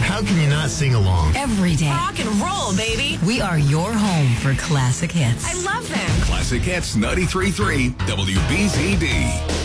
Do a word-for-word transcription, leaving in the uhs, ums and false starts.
How can you not sing along? Every day. Rock and roll, baby. We are your home for classic hits. I love them. Classic Hits ninety-three point three W B Z D.